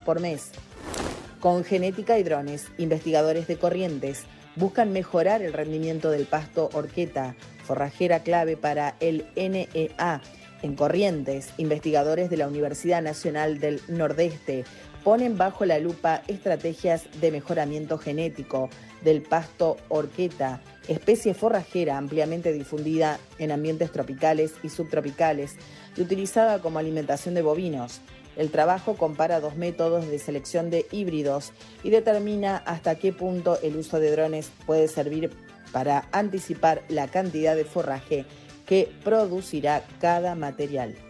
por mes. Con genética y drones, investigadores de Corrientes buscan mejorar el rendimiento del pasto horqueta, forrajera clave para el NEA. En Corrientes, investigadores de la Universidad Nacional del Nordeste ponen bajo la lupa estrategias de mejoramiento genético del pasto horqueta, especie forrajera ampliamente difundida en ambientes tropicales y subtropicales y utilizada como alimentación de bovinos. El trabajo compara 2 métodos de selección de híbridos y determina hasta qué punto el uso de drones puede servir para anticipar la cantidad de forraje que producirá cada material.